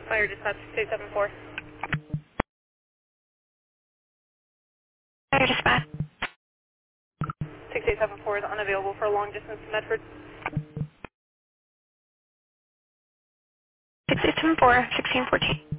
Fire dispatch 674. Fire dispatch. 6874 is unavailable for a long distance to Medford. 6874, 1614.